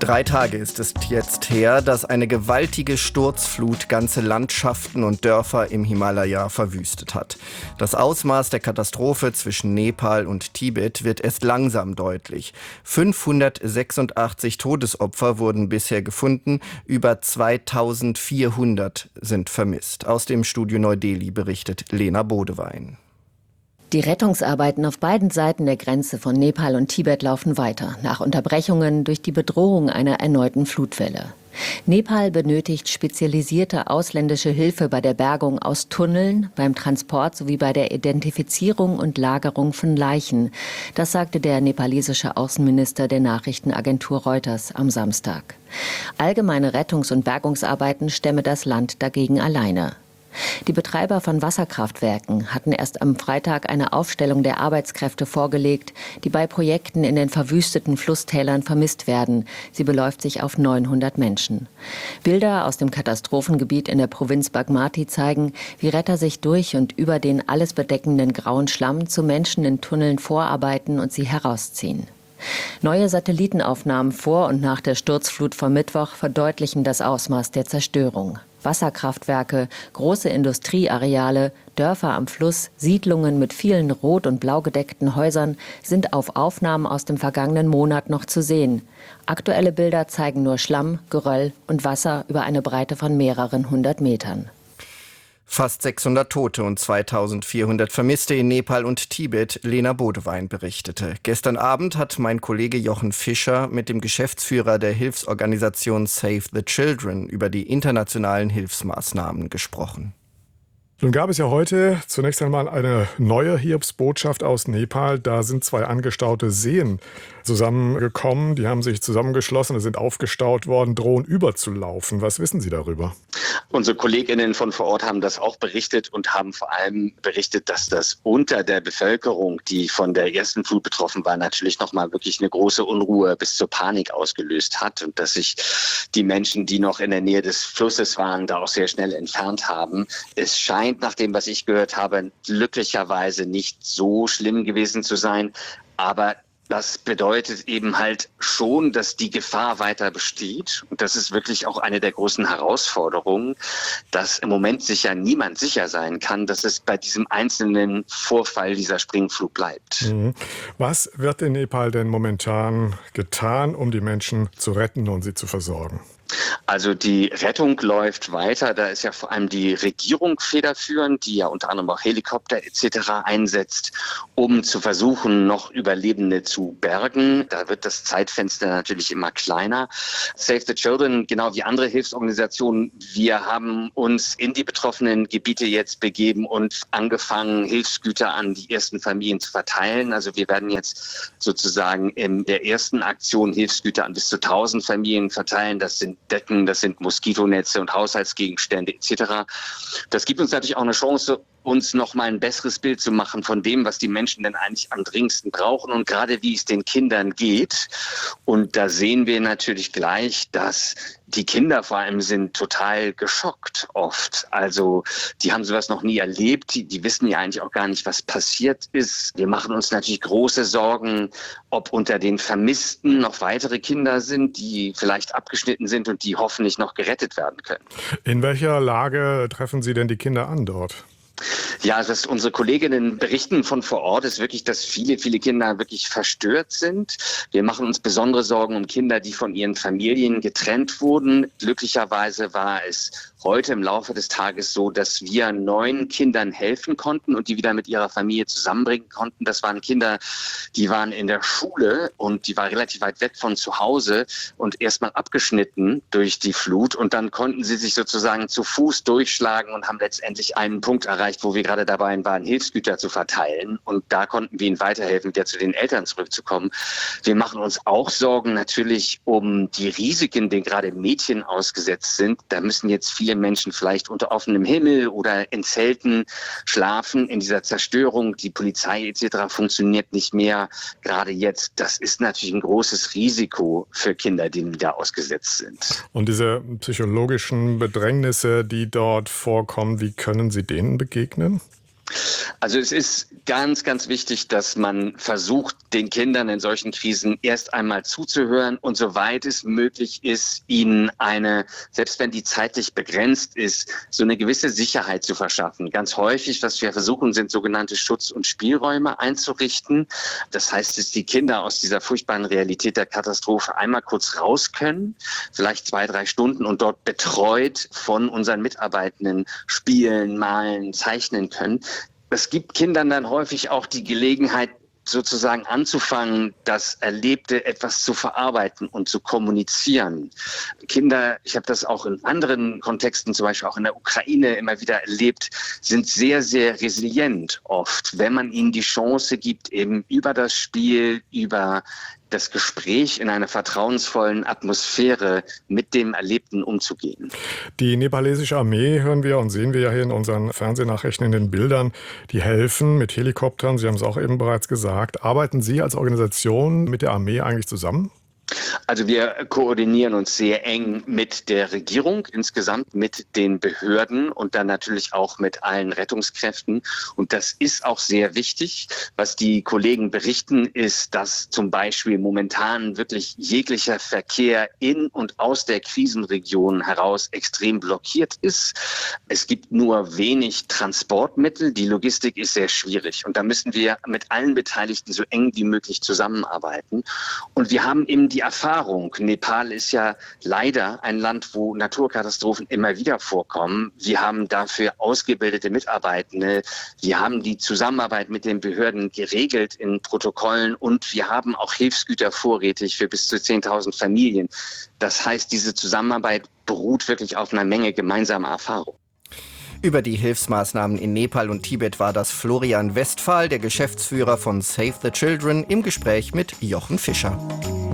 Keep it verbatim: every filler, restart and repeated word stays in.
Drei Tage ist es jetzt her, dass eine gewaltige Sturzflut ganze Landschaften und Dörfer im Himalaya verwüstet hat. Das Ausmaß der Katastrophe zwischen Nepal und Tibet wird erst langsam deutlich. fünfhundertsechsundachtzig Todesopfer wurden bisher gefunden, über zweitausendvierhundert sind vermisst. Aus dem Studio Neu-Delhi berichtet Lena Bodewein. Die Rettungsarbeiten auf beiden Seiten der Grenze von Nepal und Tibet laufen weiter, nach Unterbrechungen durch die Bedrohung einer erneuten Flutwelle. Nepal benötigt spezialisierte ausländische Hilfe bei der Bergung aus Tunneln, beim Transport sowie bei der Identifizierung und Lagerung von Leichen. Das sagte der nepalesische Außenminister der Nachrichtenagentur Reuters am Samstag. Allgemeine Rettungs- und Bergungsarbeiten stemme das Land dagegen alleine. Die Betreiber von Wasserkraftwerken hatten erst am Freitag eine Aufstellung der Arbeitskräfte vorgelegt, die bei Projekten in den verwüsteten Flusstälern vermisst werden. Sie beläuft sich auf neunhundert Menschen. Bilder aus dem Katastrophengebiet in der Provinz Bagmati zeigen, wie Retter sich durch und über den alles bedeckenden grauen Schlamm zu Menschen in Tunneln vorarbeiten und sie herausziehen. Neue Satellitenaufnahmen vor und nach der Sturzflut vom Mittwoch verdeutlichen das Ausmaß der Zerstörung. Wasserkraftwerke, große Industrieareale, Dörfer am Fluss, Siedlungen mit vielen rot- und blau gedeckten Häusern sind auf Aufnahmen aus dem vergangenen Monat noch zu sehen. Aktuelle Bilder zeigen nur Schlamm, Geröll und Wasser über eine Breite von mehreren hundert Metern. Fast sechshundert Tote und zweitausendvierhundert Vermisste in Nepal und Tibet, Lena Bodewein berichtete. Gestern Abend hat mein Kollege Jochen Fischer mit dem Geschäftsführer der Hilfsorganisation Save the Children über die internationalen Hilfsmaßnahmen gesprochen. Nun gab es ja heute zunächst einmal eine neue Hiobsbotschaft aus Nepal. Da sind zwei angestaute Seen zusammengekommen. Die haben sich zusammengeschlossen, sind aufgestaut worden, drohen überzulaufen. Was wissen Sie darüber? Unsere Kolleginnen von vor Ort haben das auch berichtet und haben vor allem berichtet, dass das unter der Bevölkerung, die von der ersten Flut betroffen war, natürlich nochmal wirklich eine große Unruhe bis zur Panik ausgelöst hat und dass sich die Menschen, die noch in der Nähe des Flusses waren, da auch sehr schnell entfernt haben. Es scheint, nach dem, was ich gehört habe, glücklicherweise nicht so schlimm gewesen zu sein, aber das bedeutet eben halt schon, dass die Gefahr weiter besteht. Und das ist wirklich auch eine der großen Herausforderungen, dass im Moment sicher niemand sicher sein kann, dass es bei diesem einzelnen Vorfall dieser Springflut bleibt. Mhm. Was wird in Nepal denn momentan getan, um die Menschen zu retten und sie zu versorgen? Also die Rettung läuft weiter. Da ist ja vor allem die Regierung federführend, die ja unter anderem auch Helikopter et cetera einsetzt, um zu versuchen, noch Überlebende zu bergen. Da wird das Zeitfenster natürlich immer kleiner. Save the Children, genau wie andere Hilfsorganisationen, wir haben uns in die betroffenen Gebiete jetzt begeben und angefangen, Hilfsgüter an die ersten Familien zu verteilen. Also wir werden jetzt sozusagen in der ersten Aktion Hilfsgüter an bis zu tausend Familien verteilen. Das sind Decken, das sind Moskitonetze und Haushaltsgegenstände et cetera. Das gibt uns natürlich auch eine Chance, uns noch mal ein besseres Bild zu machen von dem, was die Menschen denn eigentlich am dringendsten brauchen und gerade wie es den Kindern geht. Und da sehen wir natürlich gleich, dass die Kinder vor allem sind total geschockt oft. Also die haben sowas noch nie erlebt. Die, die wissen ja eigentlich auch gar nicht, was passiert ist. Wir machen uns natürlich große Sorgen, ob unter den Vermissten noch weitere Kinder sind, die vielleicht abgeschnitten sind und die hoffentlich noch gerettet werden können. In welcher Lage treffen Sie denn die Kinder an dort? Ja, was unsere Kolleginnen berichten von vor Ort, ist wirklich, dass viele, viele Kinder wirklich verstört sind. Wir machen uns besondere Sorgen um Kinder, die von ihren Familien getrennt wurden. Glücklicherweise war es heute im Laufe des Tages so, dass wir neun Kindern helfen konnten und die wieder mit ihrer Familie zusammenbringen konnten. Das waren Kinder, die waren in der Schule und die war relativ weit weg von zu Hause und erstmal abgeschnitten durch die Flut. Und dann konnten sie sich sozusagen zu Fuß durchschlagen und haben letztendlich einen Punkt erreicht, wo wir gerade dabei waren, Hilfsgüter zu verteilen. Und da konnten wir ihnen weiterhelfen, wieder zu den Eltern zurückzukommen. Wir machen uns auch Sorgen natürlich um die Risiken, denen gerade Mädchen ausgesetzt sind. Da müssen jetzt viele Menschen vielleicht unter offenem Himmel oder in Zelten schlafen in dieser Zerstörung. Die Polizei et cetera funktioniert nicht mehr. Gerade jetzt, das ist natürlich ein großes Risiko für Kinder, denen die da ausgesetzt sind. Und diese psychologischen Bedrängnisse, die dort vorkommen, wie können Sie denen begegnen? Also es ist ganz, ganz wichtig, dass man versucht, den Kindern in solchen Krisen erst einmal zuzuhören und soweit es möglich ist, ihnen eine, selbst wenn die zeitlich begrenzt ist, so eine gewisse Sicherheit zu verschaffen. Ganz häufig, was wir versuchen, sind sogenannte Schutz- und Spielräume einzurichten. Das heißt, dass die Kinder aus dieser furchtbaren Realität der Katastrophe einmal kurz raus können, vielleicht zwei, drei Stunden und dort betreut von unseren Mitarbeitenden spielen, malen, zeichnen können. Es gibt Kindern dann häufig auch die Gelegenheit, sozusagen anzufangen, das Erlebte etwas zu verarbeiten und zu kommunizieren. Kinder, ich habe das auch in anderen Kontexten, zum Beispiel auch in der Ukraine immer wieder erlebt, sind sehr, sehr resilient oft, wenn man ihnen die Chance gibt, eben über das Spiel, über das Gespräch in einer vertrauensvollen Atmosphäre mit dem Erlebten umzugehen. Die nepalesische Armee hören wir und sehen wir ja hier in unseren Fernsehnachrichten, in den Bildern. Die helfen mit Helikoptern, Sie haben es auch eben bereits gesagt. Arbeiten Sie als Organisation mit der Armee eigentlich zusammen? Also wir koordinieren uns sehr eng mit der Regierung, insgesamt mit den Behörden und dann natürlich auch mit allen Rettungskräften. Und das ist auch sehr wichtig. Was die Kollegen berichten, ist, dass zum Beispiel momentan wirklich jeglicher Verkehr in und aus der Krisenregion heraus extrem blockiert ist. Es gibt nur wenig Transportmittel. Die Logistik ist sehr schwierig. Und da müssen wir mit allen Beteiligten so eng wie möglich zusammenarbeiten. Und wir haben eben die Erfahrung, Nepal ist ja leider ein Land, wo Naturkatastrophen immer wieder vorkommen. Wir haben dafür ausgebildete Mitarbeitende. Wir haben die Zusammenarbeit mit den Behörden geregelt in Protokollen und wir haben auch Hilfsgüter vorrätig für bis zu zehntausend Familien. Das heißt, diese Zusammenarbeit beruht wirklich auf einer Menge gemeinsamer Erfahrung. Über die Hilfsmaßnahmen in Nepal und Tibet war das Florian Westphal, der Geschäftsführer von Save the Children, im Gespräch mit Jochen Fischer.